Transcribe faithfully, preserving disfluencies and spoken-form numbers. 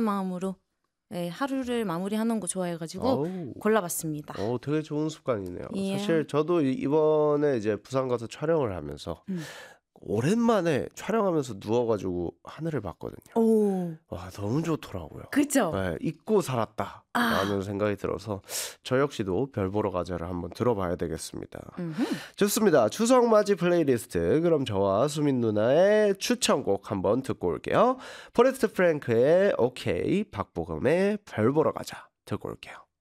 가벼운 마음으로 네, 하루를 마무리하는 거 좋아해가지고 어우. 골라봤습니다. 어, 되게 좋은 습관이네요. 예. 사실 저도 이- 이번에 이제 부산 가서 촬영을 하면서 음. 오랜만에 촬영하면서 누워가지고 하늘을 봤거든요. 오, 와, 너무 좋더라고요. 그죠? 네, 잊고 살았다 라는 아. 생각이 들어서 저 역시도 별 보러 가자를 한번 들어봐야 되겠습니다. 음흠. 좋습니다. 추석 맞이 플레이리스트, 그럼 저와 수민 누나의 추천곡 한번 듣고 올게요. 포레스트 프랭크의 오케이, 박보검의 별 보러 가자 듣고 올게요.